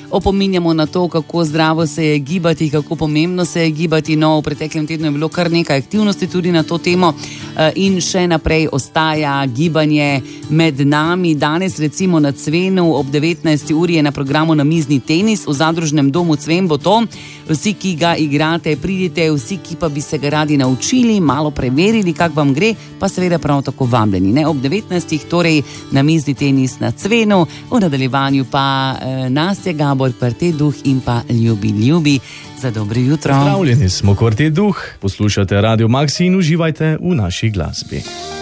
opominjamo na to, kako zdravo se je gibati, kako pomembno se je gibati. No, v preteklem tednu je bilo kar nekaj aktivnosti tudi na to temo in še naprej ostaja gibanje med nami. Danes recimo na Cvenu ob 19. uri je na programu namizni tenis v Zadružnem domu Cven bo to. Vsi, ki ga igrate, pridite, vsi, ki pa bi se ga radi naučili, malo preverili, kako vam gre, pa seveda prav tako vabljeni. Ne? Ob 19. torej namizni tenis na Cvenu, v nadaljevanju pa Nastja Gabor, Kvartet Duh in pa Ljubi. Za dobro jutro. Zdravljeni smo, Kvartet Duh, poslušate Radio Maxi in uživajte v naši glasbi.